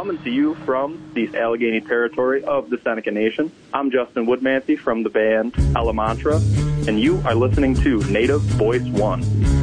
Coming to you from the Allegheny territory of the Seneca Nation, I'm Justin Woodmancy from the band Elemantra, and you are listening to Native Voice One.